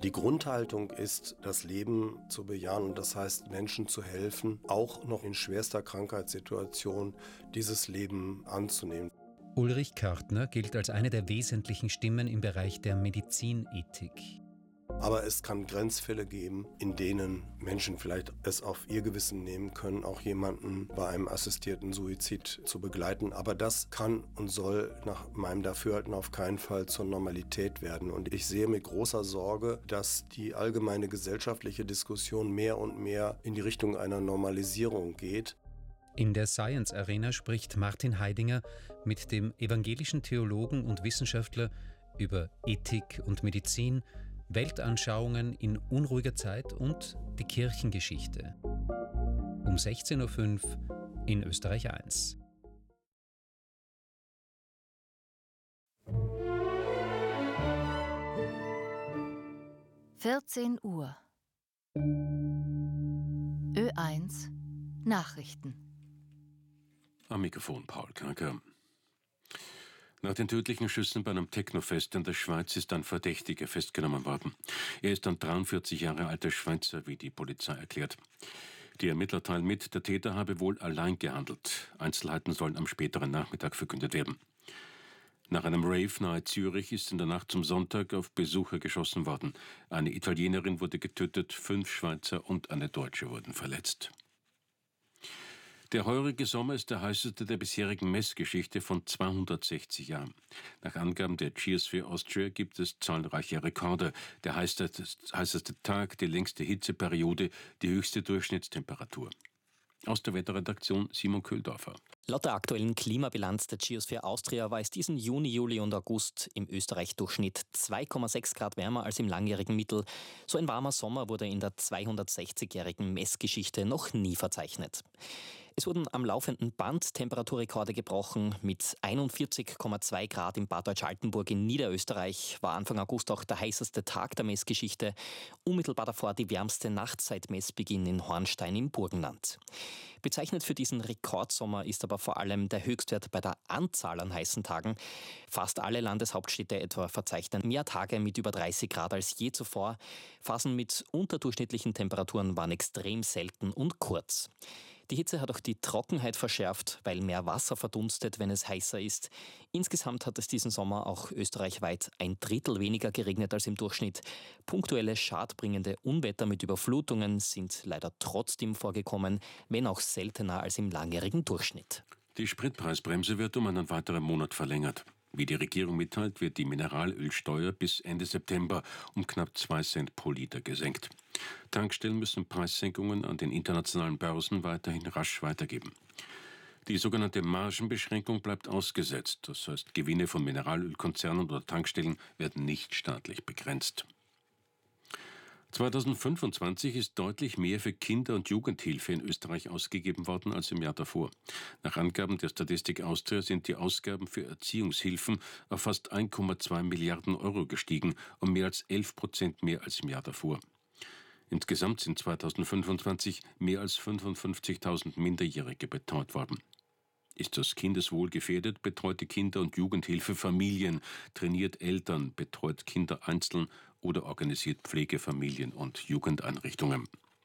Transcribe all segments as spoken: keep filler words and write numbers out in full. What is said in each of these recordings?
Die Grundhaltung ist, das Leben zu bejahen und das heißt, Menschen zu helfen, auch noch in schwerster Krankheitssituation dieses Leben anzunehmen. Ulrich Körtner gilt als eine der wesentlichen Stimmen im Bereich der Medizinethik. Aber es kann Grenzfälle geben, in denen Menschen vielleicht es auf ihr Gewissen nehmen können, auch jemanden bei einem assistierten Suizid zu begleiten. Aber das kann und soll nach meinem Dafürhalten auf keinen Fall zur Normalität werden. Und ich sehe mit großer Sorge, dass die allgemeine gesellschaftliche Diskussion mehr und mehr in die Richtung einer Normalisierung geht. In der Science Arena spricht Martin Heidinger mit dem evangelischen Theologen und Wissenschaftler über Ethik und Medizin, Weltanschauungen in unruhiger Zeit und die Kirchengeschichte. Um sechzehn Uhr fünf in Österreich eins. vierzehn Uhr. Ö eins Nachrichten. Am Mikrofon Paul Kranker. Nach den tödlichen Schüssen bei einem Technofest in der Schweiz ist ein Verdächtiger festgenommen worden. Er ist ein dreiundvierzig Jahre alter Schweizer, wie die Polizei erklärt. Die Ermittler teilen mit, der Täter habe wohl allein gehandelt. Einzelheiten sollen am späteren Nachmittag verkündet werden. Nach einem Rave nahe Zürich ist in der Nacht zum Sonntag auf Besucher geschossen worden. Eine Italienerin wurde getötet, fünf Schweizer und eine Deutsche wurden verletzt. Der heurige Sommer ist der heißeste der bisherigen Messgeschichte von zweihundertsechzig Jahren. Nach Angaben der Geosphere Austria gibt es zahlreiche Rekorde. Der heißeste, heißeste Tag, die längste Hitzeperiode, die höchste Durchschnittstemperatur. Aus der Wetterredaktion Simon Köhldorfer. Laut der aktuellen Klimabilanz der Geosphere Austria war es diesen Juni, Juli und August im Österreich-Durchschnitt zwei Komma sechs Grad wärmer als im langjährigen Mittel. So ein warmer Sommer wurde in der zweihundertsechzigjährigen Messgeschichte noch nie verzeichnet. Es wurden am laufenden Band Temperaturrekorde gebrochen. Mit einundvierzig Komma zwei Grad im Bad Deutsch-Altenburg in Niederösterreich war Anfang August auch der heißeste Tag der Messgeschichte. Unmittelbar davor die wärmste Nacht seit Messbeginn in Hornstein im Burgenland. Bezeichnet für diesen Rekordsommer ist aber vor allem der Höchstwert bei der Anzahl an heißen Tagen. Fast alle Landeshauptstädte etwa verzeichnen mehr Tage mit über dreißig Grad als je zuvor. Phasen mit unterdurchschnittlichen Temperaturen waren extrem selten und kurz. Die Hitze hat auch die Trockenheit verschärft, weil mehr Wasser verdunstet, wenn es heißer ist. Insgesamt hat es diesen Sommer auch österreichweit ein Drittel weniger geregnet als im Durchschnitt. Punktuelle schadbringende Unwetter mit Überflutungen sind leider trotzdem vorgekommen, wenn auch seltener als im langjährigen Durchschnitt. Die Spritpreisbremse wird um einen weiteren Monat verlängert. Wie die Regierung mitteilt, wird die Mineralölsteuer bis Ende September um knapp zwei Cent pro Liter gesenkt. Tankstellen müssen Preissenkungen an den internationalen Börsen weiterhin rasch weitergeben. Die sogenannte Margenbeschränkung bleibt ausgesetzt. Das heißt, Gewinne von Mineralölkonzernen oder Tankstellen werden nicht staatlich begrenzt. zweitausendfünfundzwanzig ist deutlich mehr für Kinder- und Jugendhilfe in Österreich ausgegeben worden als im Jahr davor. Nach Angaben der Statistik Austria sind die Ausgaben für Erziehungshilfen auf fast ein Komma zwei Milliarden Euro gestiegen, um mehr als elf Prozent mehr als im Jahr davor. Insgesamt sind zweitausendfünfundzwanzig mehr als fünfundfünfzigtausend Minderjährige betreut worden. Ist das Kindeswohl gefährdet, betreut die Kinder- und Jugendhilfe Familien, trainiert Eltern, betreut Kinder einzeln oder organisiert Pflegefamilien und Jugendeinrichtungen.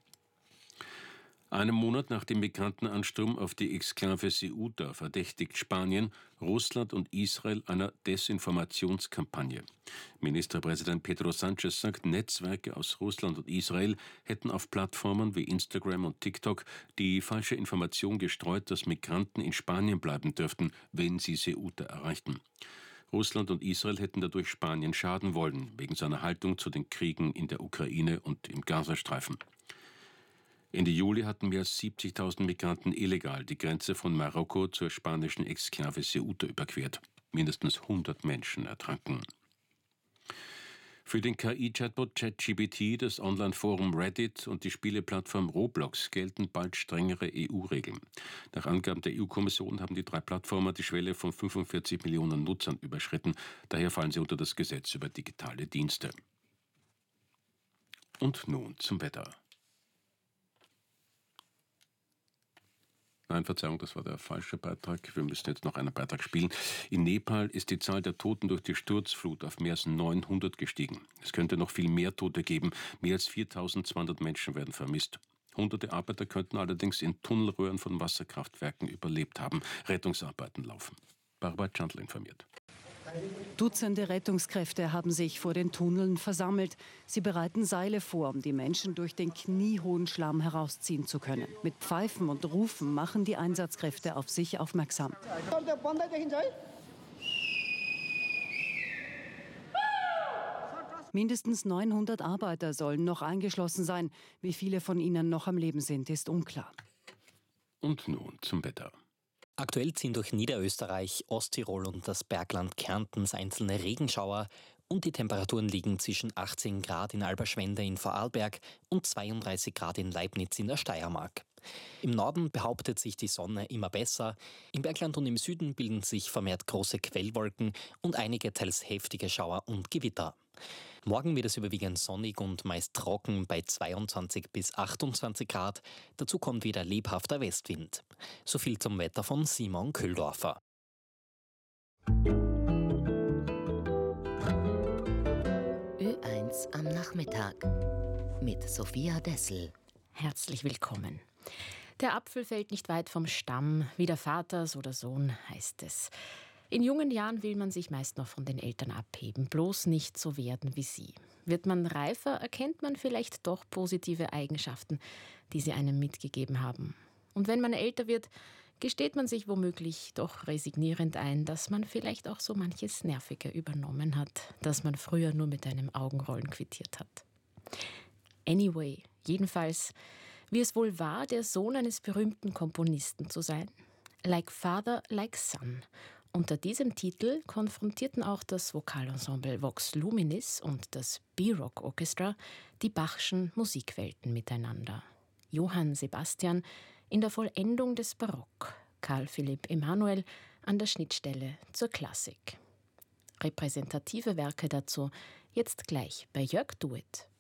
Einen Monat nach dem Migrantenansturm auf die Exklave Ceuta verdächtigt Spanien Russland und Israel einer Desinformationskampagne. Ministerpräsident Pedro Sánchez sagt, Netzwerke aus Russland und Israel hätten auf Plattformen wie Instagram und TikTok die falsche Information gestreut, dass Migranten in Spanien bleiben dürften, wenn sie Ceuta erreichten. Russland und Israel hätten dadurch Spanien schaden wollen, wegen seiner Haltung zu den Kriegen in der Ukraine und im Gazastreifen. Ende Juli hatten mehr als siebzigtausend Migranten illegal die Grenze von Marokko zur spanischen Exklave Ceuta überquert. Mindestens hundert Menschen ertranken. Für den K I-Chatbot ChatGPT, das Online-Forum Reddit und die Spieleplattform Roblox gelten bald strengere E U-Regeln. Nach Angaben der E U-Kommission haben die drei Plattformen die Schwelle von fünfundvierzig Millionen Nutzern überschritten. Daher fallen sie unter das Gesetz über digitale Dienste. Und nun zum Wetter. Nein, Verzeihung, das war der falsche Beitrag. Wir müssen jetzt noch einen Beitrag spielen. In Nepal ist die Zahl der Toten durch die Sturzflut auf mehr als neunhundert gestiegen. Es könnte noch viel mehr Tote geben. Mehr als viertausendzweihundert Menschen werden vermisst. Hunderte Arbeiter könnten allerdings in Tunnelröhren von Wasserkraftwerken überlebt haben. Rettungsarbeiten laufen. Barbara Chandler informiert. Dutzende Rettungskräfte haben sich vor den Tunneln versammelt. Sie bereiten Seile vor, um die Menschen durch den kniehohen Schlamm herausziehen zu können. Mit Pfeifen und Rufen machen die Einsatzkräfte auf sich aufmerksam. Mindestens neunhundert Arbeiter sollen noch eingeschlossen sein. Wie viele von ihnen noch am Leben sind, ist unklar. Und nun zum Wetter. Aktuell ziehen durch Niederösterreich, Osttirol und das Bergland Kärntens einzelne Regenschauer und die Temperaturen liegen zwischen achtzehn Grad in Alberschwende in Vorarlberg und zweiunddreißig Grad in Leibniz in der Steiermark. Im Norden behauptet sich die Sonne immer besser. Im Bergland und im Süden bilden sich vermehrt große Quellwolken und einige teils heftige Schauer und Gewitter. Morgen wird es überwiegend sonnig und meist trocken bei zweiundzwanzig bis achtundzwanzig Grad. Dazu kommt wieder lebhafter Westwind. So viel zum Wetter von Simon Köhldorfer. Ö eins am Nachmittag mit Sophia Dessel. Herzlich willkommen. Der Apfel fällt nicht weit vom Stamm, wie der Vater, so der Sohn, heißt es. In jungen Jahren will man sich meist noch von den Eltern abheben, bloß nicht so werden wie sie. Wird man reifer, erkennt man vielleicht doch positive Eigenschaften, die sie einem mitgegeben haben. Und wenn man älter wird, gesteht man sich womöglich doch resignierend ein, dass man vielleicht auch so manches Nervige übernommen hat, das man früher nur mit einem Augenrollen quittiert hat. Anyway, jedenfalls, wie es wohl war, der Sohn eines berühmten Komponisten zu sein? Like Father, like Son. Unter diesem Titel konfrontierten auch das Vokalensemble Vox Luminis und das B-Rock Orchestra die Bachschen Musikwelten miteinander. Johann Sebastian in der Vollendung des Barock, Karl Philipp Emanuel an der Schnittstelle zur Klassik. Repräsentative Werke dazu jetzt gleich bei Jörg Duet.